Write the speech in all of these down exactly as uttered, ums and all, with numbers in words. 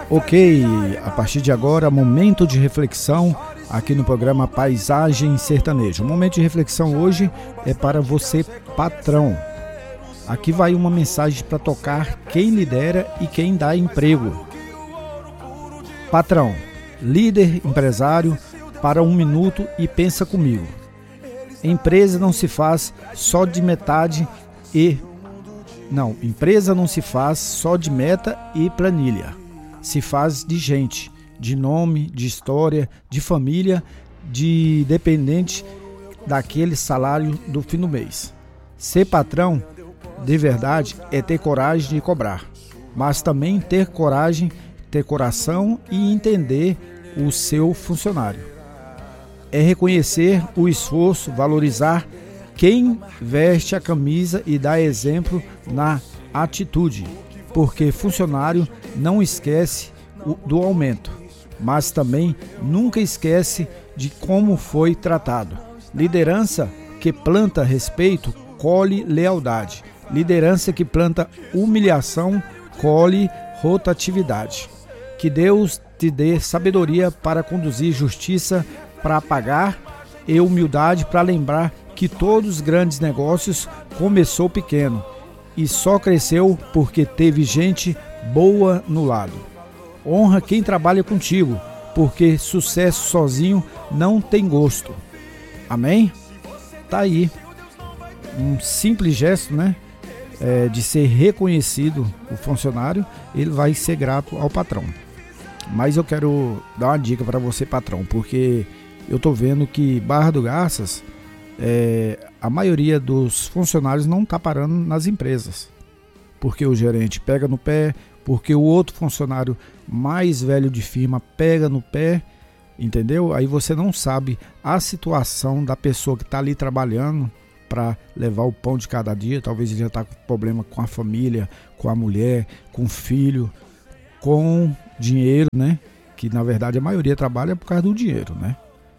Ok, a partir de agora, momento de reflexão aqui no programa Paisagem Sertaneja. O momento de reflexão hoje é para você, patrão. Aqui vai uma mensagem para tocar quem lidera e quem dá emprego. Patrão, líder, empresário, para um minuto e pensa comigo. Empresa não se faz só de metade e... Não, empresa não se faz só de meta e planilha. Se faz de gente, de nome, de história, de família, de dependente daquele salário do fim do mês. Ser patrão, de verdade, é ter coragem de cobrar, mas também ter coragem, ter coração e entender o seu funcionário. É reconhecer o esforço, valorizar quem veste a camisa e dá exemplo na atitude, porque funcionário não esquece do aumento, mas também nunca esquece de como foi tratado. Liderança que planta respeito, colhe lealdade. Liderança que planta humilhação, colhe rotatividade. Que Deus te dê sabedoria para conduzir justiça, para pagar, e humildade para lembrar que todos os grandes negócios começou pequeno e só cresceu porque teve gente boa no lado. Honra quem trabalha contigo, porque sucesso sozinho não tem gosto. Amém? Tá aí um simples gesto, né? É, de ser reconhecido o funcionário, ele vai ser grato ao patrão. Mas eu quero dar uma dica para você, patrão, porque eu tô vendo que Barra do Garças, é, a maioria dos funcionários não tá parando nas empresas, porque o gerente pega no pé, porque o outro funcionário mais velho de firma pega no pé, entendeu? Aí você não sabe a situação da pessoa que está ali trabalhando para levar o pão de cada dia. Talvez ele já está com problema com a família, com a mulher, com o filho, com dinheiro, né? Que na verdade a maioria trabalha por causa do dinheiro, né?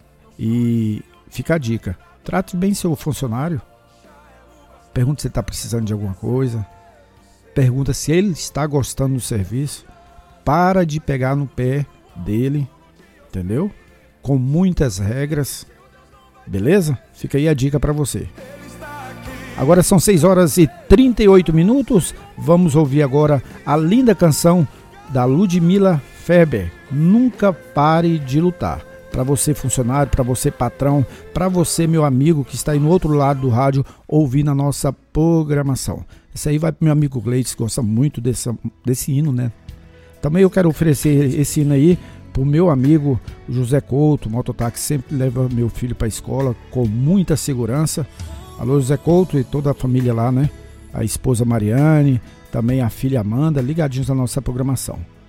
E fica a dica, trate bem seu funcionário, pergunte se ele está precisando de alguma coisa, pergunta se ele está gostando do serviço, para de pegar no pé dele, entendeu? Com muitas regras, beleza? Fica aí a dica para você. Agora são seis horas e trinta e oito minutos, vamos ouvir agora a linda canção da Ludmilla Feber, Nunca Pare de Lutar. Para você funcionário, para você patrão, para você meu amigo que está aí no outro lado do rádio ouvindo a nossa programação. Isso aí vai para meu amigo Gleides, que gosta muito desse, desse hino, né? Também eu quero oferecer esse hino aí para o meu amigo José Couto, mototáxi, sempre leva meu filho para a escola com muita segurança. Alô, José Couto e toda a família lá, né? A esposa Mariane, também a filha Amanda, ligadinhos na nossa programação.